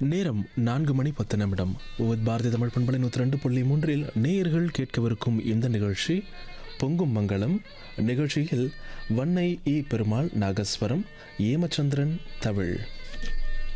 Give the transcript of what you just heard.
நேரம் 4:10 பாரதிய தமிழ் பண்பலை 102.3 நேயர்கள் கேட்கவிருக்கும் இந்த நிகழ்ச்சி பொங்கும் மங்களம். நிகழ்ச்சியில் வன்னை இ பெருமாள் நாகஸ்வரம், ஏமச்சந்திரன் தவிழ்.